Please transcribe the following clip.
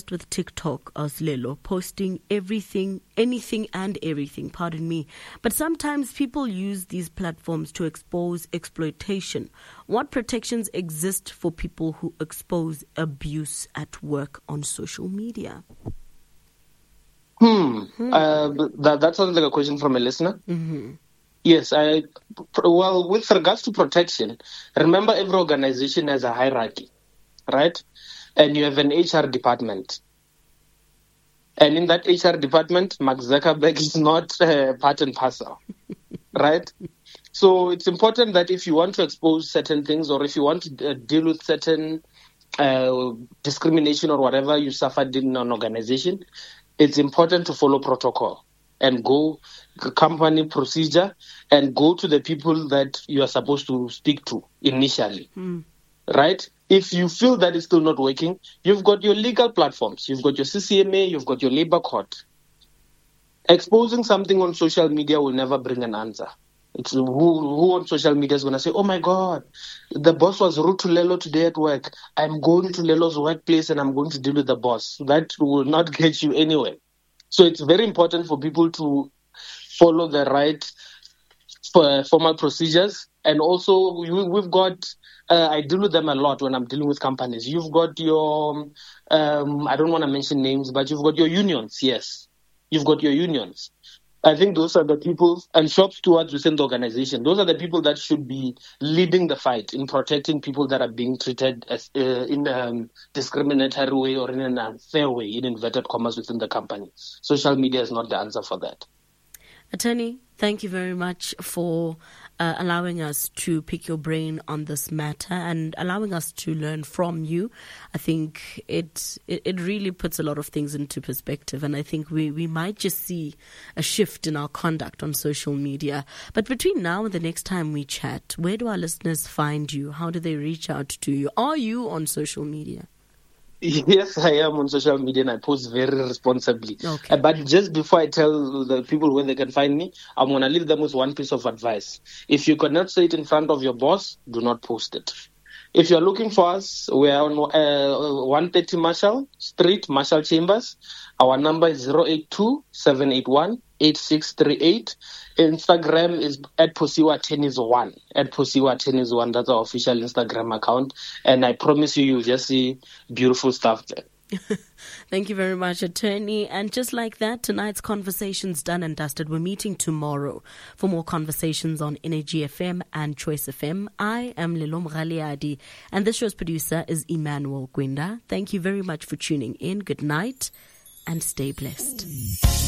obsessed with TikTok, Lelo, posting everything, anything and everything, pardon me. But sometimes people use these platforms to expose exploitation. What protections exist for people who expose abuse at work on social media? That sounds like a question from a listener. Mm-hmm. Yes, well, with regards to protection, remember every organization has a hierarchy, right? And you have an HR department. And in that HR department, Mark Zuckerberg is not part and parcel, right? So it's important that if you want to expose certain things, or if you want to deal with certain discrimination or whatever you suffered in an organization, it's important to follow protocol and go company procedure and go to the people that you are supposed to speak to initially, right? If you feel that it's still not working, you've got your legal platforms. You've got your CCMA, you've got your labor court. Exposing something on social media will never bring an answer. It's who on social media is going to say, oh my God, the boss was rude to Lelo today at work. I'm going to Lelo's workplace and I'm going to deal with the boss. That will not get you anywhere. So it's very important for people to follow the right formal procedures. And also we've got, I deal with them a lot when I'm dealing with companies. You've got your, I don't want to mention names, but you've got your unions. Yes, you've got your unions. I think those are the people, and shop stewards within the organization, those are the people that should be leading the fight in protecting people that are being treated as in a discriminatory way or in an unfair way, in inverted commas, within the company. Social media is not the answer for that. Attorney, thank you very much for allowing us to pick your brain on this matter and allowing us to learn from you. I think it really puts a lot of things into perspective, and I think we might just see a shift in our conduct on social media. But between now and the next time we chat, where do our listeners find you? How do they reach out to you? Are you on social media? Yes, I am on social media and I post very responsibly. Okay. But just before I tell the people where they can find me, I'm going to leave them with one piece of advice. If you cannot say it in front of your boss, do not post it. If you're looking for us, we're on 130 Marshall Street, Marshall Chambers. Our number is 082-781-8638. Instagram is @PosiwaTennis1. @PosiwaTennis1. That's our official Instagram account. And I promise you'll just see beautiful stuff there. Thank you very much, Attorney. And just like that, tonight's conversation's done and dusted. We're meeting tomorrow for more conversations on Energy FM and Choice FM. I am Lelo Mraliadi, and this show's producer is Emmanuel Gwinda. Thank you very much for tuning in. Good night and stay blessed.